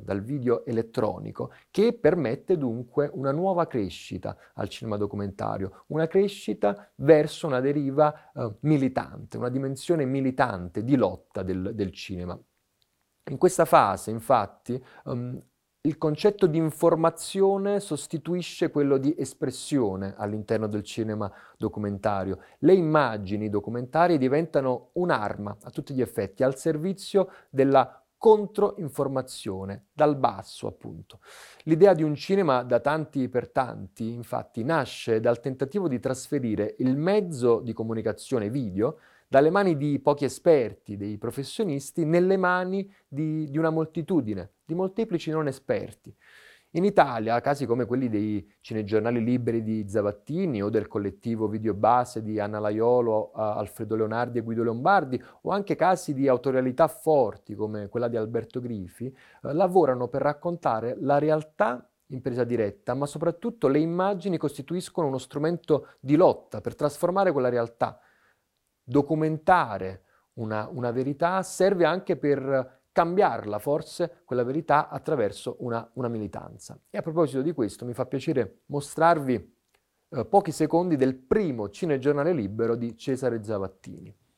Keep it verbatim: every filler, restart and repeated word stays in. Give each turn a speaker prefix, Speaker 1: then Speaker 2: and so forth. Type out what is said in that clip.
Speaker 1: dal video elettronico, che permette dunque una nuova crescita al cinema documentario, una crescita verso una deriva eh, militante, una dimensione militante di lotta del, del cinema. In questa fase, infatti, um, il concetto di informazione sostituisce quello di espressione all'interno del cinema documentario. Le immagini documentarie diventano un'arma a tutti gli effetti, al servizio della controinformazione, dal basso appunto. L'idea di un cinema da tanti per tanti, infatti, nasce dal tentativo di trasferire il mezzo di comunicazione video dalle mani di pochi esperti, dei professionisti, nelle mani di, di una moltitudine, di molteplici non esperti. In Italia, casi come quelli dei cinegiornali liberi di Zavattini o del collettivo Videobase di Anna Laiolo, Alfredo Leonardi e Guido Lombardi, o anche casi di autorialità forti come quella di Alberto Grifi, eh, lavorano per raccontare la realtà in presa diretta, ma soprattutto le immagini costituiscono uno strumento di lotta per trasformare quella realtà. Documentare una, una verità serve anche per cambiarla, forse, quella verità attraverso una, una militanza. E a proposito di questo, mi fa piacere mostrarvi eh, pochi secondi del primo cinegiornale libero di Cesare Zavattini.